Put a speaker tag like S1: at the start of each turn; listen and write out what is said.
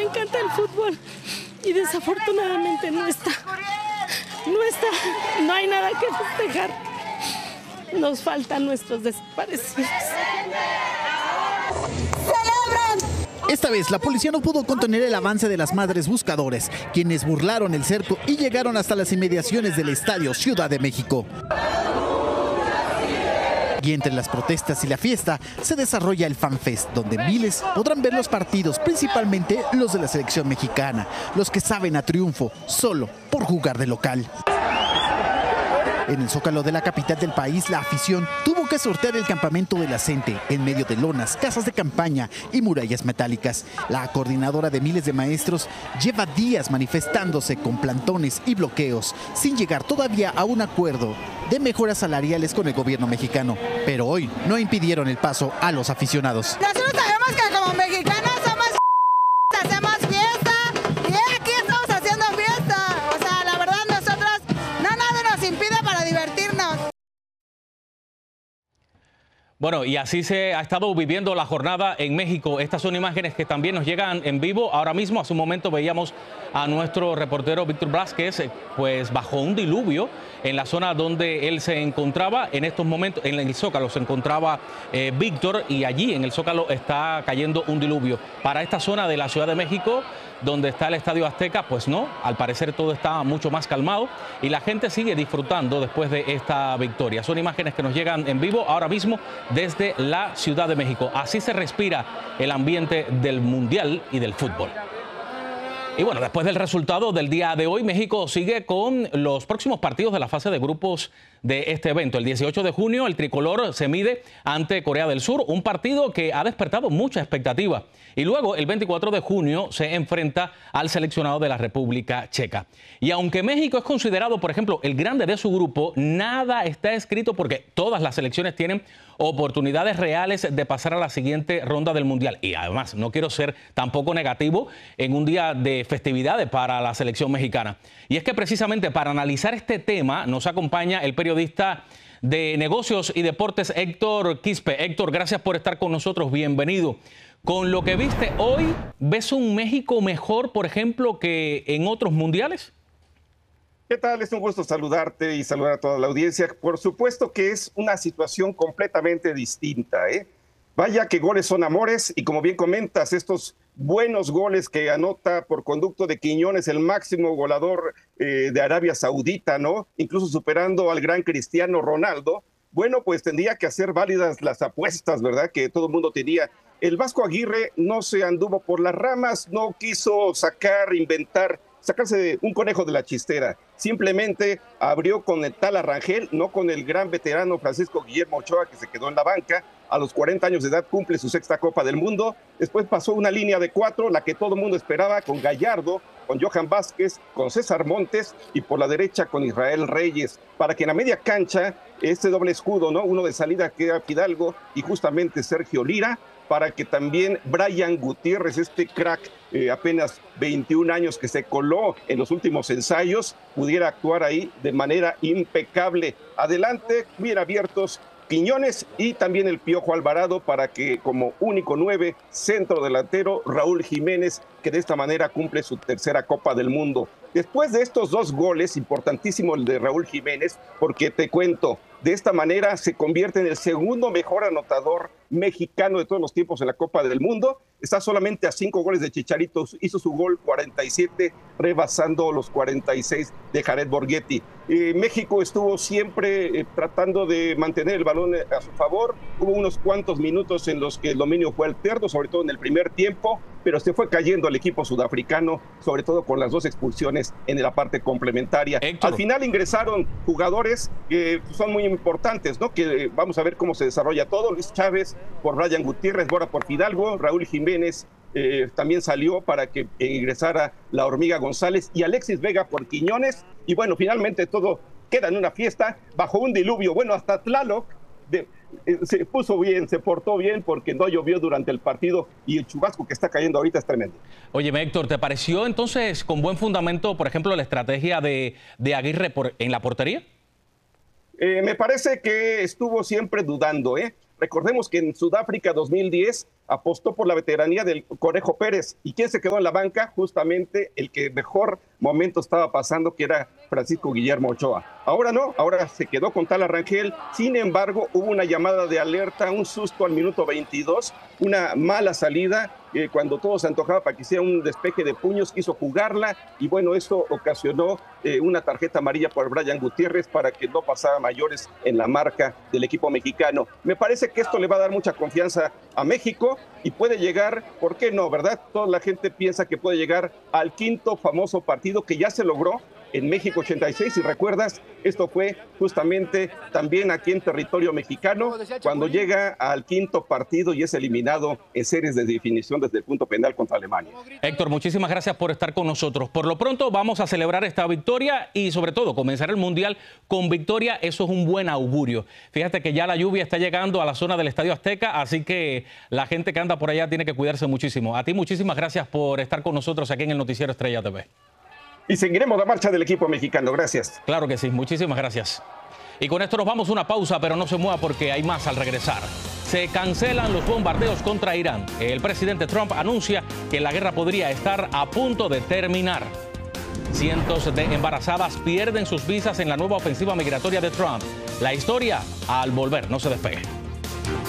S1: encanta el fútbol y desafortunadamente no está, no hay nada que festejar. Nos faltan nuestros desaparecidos.
S2: Esta vez la policía no pudo contener el avance de las madres buscadores, quienes burlaron el cerco y llegaron hasta las inmediaciones del Estadio Ciudad de México. Y entre las protestas y la fiesta se desarrolla el FanFest, donde miles podrán ver los partidos, principalmente los de la selección mexicana, los que saben a triunfo solo por jugar de local. En el Zócalo de la capital del país, la afición tuvo que sortear el campamento de la CENTE en medio de lonas, casas de campaña y murallas metálicas. La coordinadora de miles de maestros lleva días manifestándose con plantones y bloqueos, sin llegar todavía a un acuerdo de mejoras salariales con el gobierno mexicano. Pero hoy no impidieron el paso a los aficionados.
S3: Nosotros sabemos que como mexicanos hacemos fiesta y aquí estamos haciendo fiesta. O sea, la verdad nosotros nada nos impide para divertirnos.
S4: Bueno, y así se ha estado viviendo la jornada en México. Estas son imágenes que también nos llegan en vivo. Ahora mismo, hace un momento, veíamos a nuestro reportero Víctor Blázquez, pues bajo un diluvio en la zona donde él se encontraba. En estos momentos, en el Zócalo se encontraba Víctor, y allí en el Zócalo está cayendo un diluvio. Para esta zona de la Ciudad de México, donde está el Estadio Azteca, pues no, al parecer todo está mucho más calmado y la gente sigue disfrutando después de esta victoria. Son imágenes que nos llegan en vivo ahora mismo desde la Ciudad de México. Así se respira el ambiente del Mundial y del fútbol. Y bueno, después del resultado del día de hoy, México sigue con los próximos partidos de la fase de grupos de este evento. El 18 de junio, el tricolor se mide ante Corea del Sur, un partido que ha despertado mucha expectativa. Y luego, el 24 de junio, se enfrenta al seleccionado de la República Checa. Y aunque México es considerado, por ejemplo, el grande de su grupo, nada está escrito porque todas las selecciones tienen oportunidades reales de pasar a la siguiente ronda del Mundial. Y además, no quiero ser tampoco negativo en un día de festividades para la selección mexicana. Y es que precisamente para analizar este tema nos acompaña el periodista de negocios y deportes Héctor Quispe. Héctor, gracias por estar con nosotros, bienvenido. Con lo que viste hoy, ¿ves un México mejor, por ejemplo, que en otros mundiales?
S5: ¿Qué tal? Es un gusto saludarte y saludar a toda la audiencia. Por supuesto que es una situación completamente distinta, ¿eh? Vaya que goles son amores y como bien comentas, estos buenos goles que anota por conducto de Quiñones, el máximo goleador de Arabia Saudita, ¿no? Incluso superando al gran Cristiano Ronaldo. Bueno, pues tendría que hacer válidas las apuestas, ¿verdad? Que todo el mundo tenía. El Vasco Aguirre no se anduvo por las ramas, no quiso sacarse un conejo de la chistera. Simplemente abrió con el tal Arrangel, no con el gran veterano Francisco Guillermo Ochoa, que se quedó en la banca. A los 40 años de edad cumple su sexta Copa del Mundo. Después pasó una línea de 4, la que todo el mundo esperaba, con Gallardo, con Johan Vázquez, con César Montes y por la derecha con Israel Reyes, para que en la media cancha, este doble escudo, ¿no? Uno de salida que era Fidalgo y justamente Sergio Lira, para que también Brian Gutiérrez, este crack, apenas 21 años que se coló en los últimos ensayos, pudiera actuar ahí de manera impecable. Adelante, bien abiertos Quiñones y también el Piojo Alvarado para que como único 9 centro delantero Raúl Jiménez, que de esta manera cumple su tercera Copa del Mundo. Después de estos dos goles, importantísimo el de Raúl Jiménez, porque te cuento, de esta manera se convierte en el segundo mejor anotador mexicano de todos los tiempos en la Copa del Mundo. Está solamente a 5 goles de Chicharito, hizo su gol 47, rebasando los 46 de Jared Borghetti. México estuvo siempre tratando de mantener el balón a su favor. Hubo unos cuantos minutos en los que el dominio fue alterno, sobre todo en el primer tiempo, pero se fue cayendo el equipo sudafricano, sobre todo con las 2 expulsiones en la parte complementaria. Héctor. Al final ingresaron jugadores que son muy importantes, ¿no? Que vamos a ver cómo se desarrolla todo. Luis Chávez por Brian Gutiérrez, Bora por Fidalgo, Raúl Jiménez también salió para que ingresara la Hormiga González y Alexis Vega por Quiñones. Y bueno, finalmente todo queda en una fiesta bajo un diluvio. Bueno, hasta Tlaloc se puso bien, se portó bien porque no llovió durante el partido y el chubasco que está cayendo ahorita es tremendo.
S4: Oye, Héctor, ¿te pareció entonces con buen fundamento, por ejemplo, la estrategia de Aguirre en la portería?
S5: Me parece que estuvo siempre dudando, ¿eh? Recordemos que en Sudáfrica 2010 apostó por la veteranía del Conejo Pérez. ¿Y quién se quedó en la banca? Justamente el que mejor momento estaba pasando, que era Francisco Guillermo Ochoa. Ahora no, ahora se quedó con Tala Rangel. Sin embargo, hubo una llamada de alerta, un susto al minuto 22, una mala salida, cuando todo se antojaba para que hiciera un despeje de puños, quiso jugarla y bueno, eso ocasionó una tarjeta amarilla por Brian Gutiérrez para que no pasara mayores en la marca del equipo mexicano. Me parece que esto le va a dar mucha confianza a México y puede llegar, ¿por qué no, verdad? Toda la gente piensa que puede llegar al quinto famoso partido que ya se logró en México 86, si recuerdas, esto fue justamente también aquí en territorio mexicano, cuando llega al quinto partido y es eliminado en series de definición desde el punto penal contra Alemania.
S4: Héctor, muchísimas gracias por estar con nosotros. Por lo pronto vamos a celebrar esta victoria y sobre todo comenzar el Mundial con victoria, eso es un buen augurio. Fíjate que ya la lluvia está llegando a la zona del Estadio Azteca, así que la gente que anda por allá tiene que cuidarse muchísimo. A ti muchísimas gracias por estar con nosotros aquí en el Noticiero Estrella TV.
S5: Y seguiremos la marcha del equipo mexicano. Gracias.
S4: Claro que sí, muchísimas gracias. Y con esto nos vamos a una pausa, pero no se mueva porque hay más al regresar. Se cancelan los bombardeos contra Irán. El presidente Trump anuncia que la guerra podría estar a punto de terminar. Cientos de embarazadas pierden sus visas en la nueva ofensiva migratoria de Trump. La historia al volver, no se despegue.